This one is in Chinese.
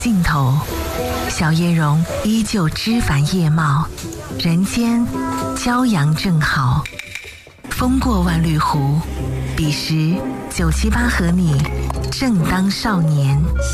尽头，小叶榕依旧枝繁叶茂，人间骄阳正好。风过万绿湖，彼时978和你正当少年。